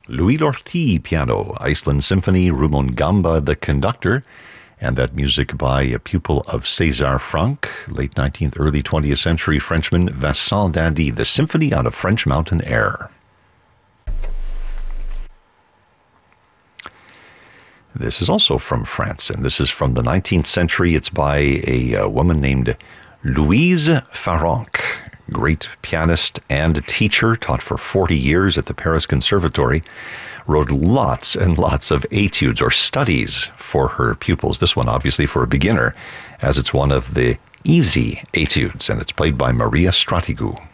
Louis Lortie, piano, Iceland Symphony, Rumongamba, the conductor, and that music by a pupil of César Franck, late 19th, early 20th century Frenchman Vincent d'Indy, the Symphony out of French Mountain Air. This is also from France, and this is from the 19th century. It's by a woman named Louise Farrenc, great pianist and teacher, taught for 40 years at the Paris Conservatory, wrote lots and lots of etudes or studies for her pupils. This one, obviously, for a beginner, as it's one of the easy etudes, and it's played by Maria Stratigou.